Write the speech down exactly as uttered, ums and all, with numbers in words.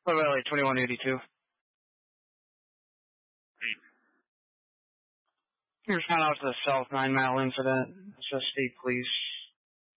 What about like twenty-one eighty-two? Eight. Here's found out to the south, nine mile incident. It's just state police.